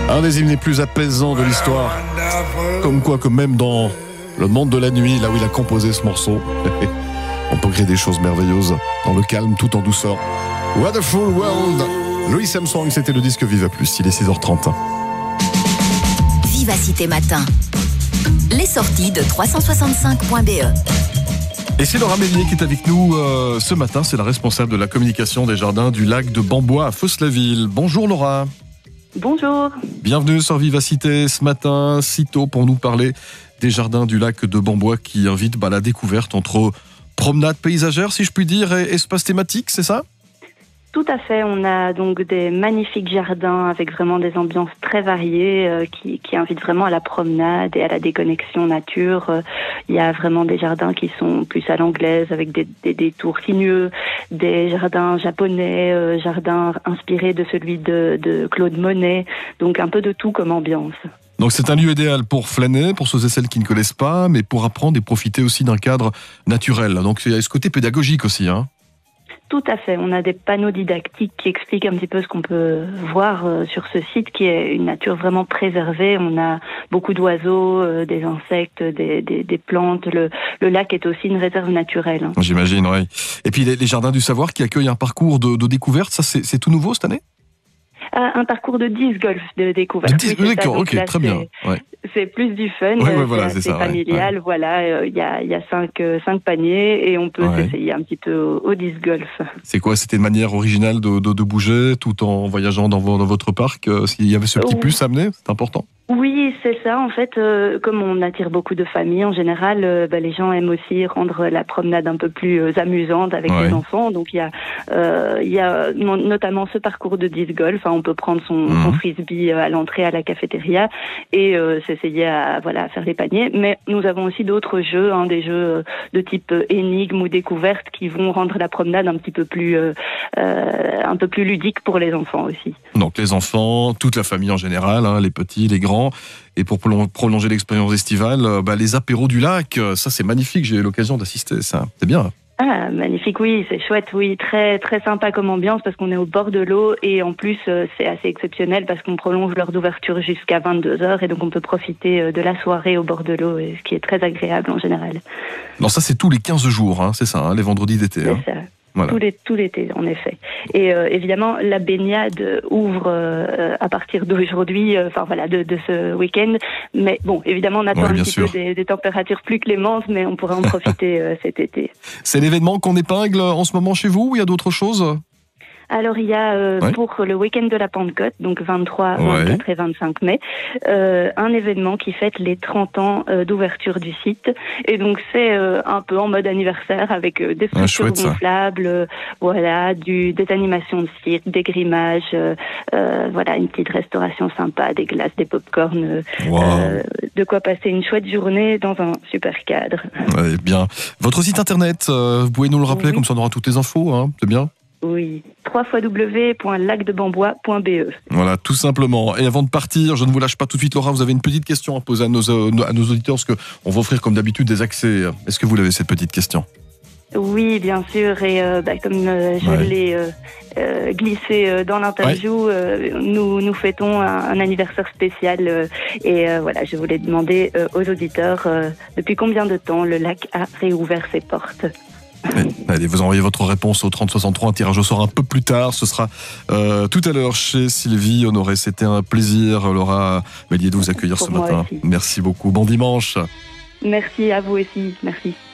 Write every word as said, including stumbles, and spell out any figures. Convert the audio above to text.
Un des hymnes les plus apaisants de l'histoire. Comme quoi que même dans le monde de la nuit, là où il a composé ce morceau, on peut créer des choses merveilleuses dans le calme tout en douceur. Wonderful World. Louis Armstrong, c'était le disque Viva Plus. Il est six heures trente. Vivacité Matin. Les sorties de trois cent soixante-cinq point b e. Et c'est Laura Mélier qui est avec nous euh, ce matin. C'est la responsable de la communication des jardins du lac de Bambois à Fos-la-Ville. Bonjour Laura. Bonjour. Bienvenue sur Vivacité ce matin, si tôt pour nous parler des jardins du lac de Bambois qui invitent bah, la découverte entre promenade paysagère, si je puis dire, et espace thématique, c'est ça ? Tout à fait, on a donc des magnifiques jardins avec vraiment des ambiances très variées euh, qui, qui invitent vraiment à la promenade et à la déconnexion nature. Euh, il y a vraiment des jardins qui sont plus à l'anglaise avec des, des, des tours sinueux, des jardins japonais, euh, jardins inspirés de celui de, de Claude Monet, donc un peu de tout comme ambiance. Donc c'est un lieu idéal pour flâner, pour ceux et celles qui ne connaissent pas, mais pour apprendre et profiter aussi d'un cadre naturel. Donc il y a ce côté pédagogique aussi, hein. Tout à fait. On a des panneaux didactiques qui expliquent un petit peu ce qu'on peut voir euh, sur ce site qui est une nature vraiment préservée. On a beaucoup d'oiseaux, euh, des insectes, des, des, des plantes. Le, le lac est aussi une réserve naturelle. J'imagine, oui. Et puis les, les jardins du savoir qui accueillent un parcours de, de découverte, ça c'est, c'est tout nouveau cette année ? Ah, un parcours de disc golf de découverte. De disc, oui, d'accord, ok, là, très bien. Ouais. C'est plus du fun, ouais, ouais, c'est voilà, assez c'est ça, familial. Ouais, ouais. Voilà, il euh, y a, y a cinq, euh, cinq paniers et on peut ouais. s'essayer un petit peu au, au disc golf. C'est quoi ? C'était une manière originale de, de, de bouger tout en voyageant dans, vos, dans votre parc. euh, S'il y avait ce petit oh. plus à amener, c'est important. Oui, c'est ça. En fait, euh, comme on attire beaucoup de familles, en général, euh, bah, les gens aiment aussi rendre la promenade un peu plus euh, amusante avec ouais. les enfants. Donc, il y a, euh, il y a non, notamment ce parcours de disc golf. Enfin, on peut prendre son, mmh. son frisbee à l'entrée à la cafétéria et euh, s'essayer à, voilà, à faire les paniers. Mais nous avons aussi d'autres jeux, hein, des jeux de type énigme ou découverte qui vont rendre la promenade un petit peu plus, euh, euh, un peu plus ludique pour les enfants aussi. Donc, les enfants, toute la famille en général, hein, les petits, les grands. Et pour prolonger l'expérience estivale, bah, les apéros du lac, ça c'est magnifique, j'ai eu l'occasion d'assister, ça, c'est bien. Ah, magnifique, oui, c'est chouette, oui, très très sympa comme ambiance parce qu'on est au bord de l'eau et en plus c'est assez exceptionnel parce qu'on prolonge l'heure d'ouverture jusqu'à vingt-deux heures et donc on peut profiter de la soirée au bord de l'eau, ce qui est très agréable en général. Non, ça c'est tous les quinze jours, hein, c'est ça, hein, les vendredis d'été. C'est hein. ça. Voilà. Tout, les, tout l'été, en effet. Et euh, évidemment, la baignade ouvre euh, à partir d'aujourd'hui, euh, enfin voilà, de, de ce week-end. Mais bon, évidemment, on attend ouais, un petit sûr. peu des, des températures plus clémentes, mais on pourrait en profiter euh, cet été. C'est l'événement qu'on épingle en ce moment chez vous ou il y a d'autres choses ? Alors, il y a euh, ouais. pour le week-end de la Pentecôte, donc vingt-trois, vingt-quatre ouais. et vingt-cinq mai, euh, un événement qui fête les trente ans euh, d'ouverture du site. Et donc, c'est euh, un peu en mode anniversaire avec euh, des structures ah, gonflables, euh, voilà, du, des animations de cirque, des grimages, euh, euh, voilà, une petite restauration sympa, des glaces, des pop-corn, euh, wow. euh, de quoi passer une chouette journée dans un super cadre. Ouais, bien. Votre site internet, euh, vous pouvez nous le rappeler, oui. comme ça on aura toutes les infos, hein, c'est bien ? Oui, w w w point lac de bambois point b e. Voilà, tout simplement. Et avant de partir, je ne vous lâche pas tout de suite, Laura, vous avez une petite question à poser à nos, à nos auditeurs, parce qu'on va offrir comme d'habitude des accès. Est-ce que vous l'avez, cette petite question ? Oui, bien sûr, et euh, bah, comme euh, je ouais. l'ai euh, euh, glissé euh, dans l'interview, ouais. euh, nous, nous fêtons un, un anniversaire spécial euh, et euh, voilà, je voulais demander euh, aux auditeurs euh, depuis combien de temps le lac a réouvert ses portes ? Allez, vous envoyez votre réponse au trente soixante-trois, un tirage au sort un peu plus tard, ce sera euh, tout à l'heure chez Sylvie Honoré. C'était un plaisir, Laura Mélier, de vous accueillir Pour ce matin. Aussi. Merci beaucoup, bon dimanche. Merci à vous aussi, merci.